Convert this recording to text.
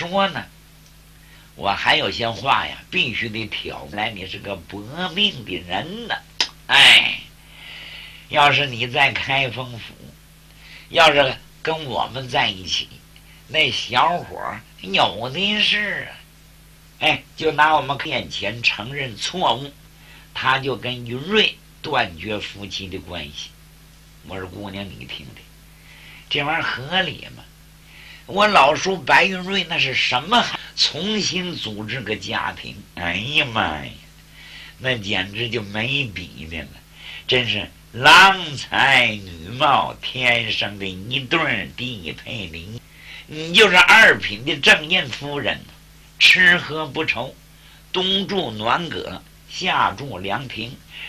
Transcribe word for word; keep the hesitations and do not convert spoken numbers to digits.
说呢，我还有些话呀，必须得挑来。你是个薄命的人呢，哎，要是你在开封府，要是跟我们在一起，那小伙有的是啊。哎，就拿我们面前承认错误，他就跟云瑞断绝夫妻的关系。我说姑娘，你听听，这玩意儿合理吗？我老叔白云瑞那是什么？重新组织个家庭，哎呀妈呀，那简直就没比的了，真是郎才女貌，天生的一对地配的。你就是二品的正印夫人，吃喝不愁，冬住暖阁，夏住凉亭，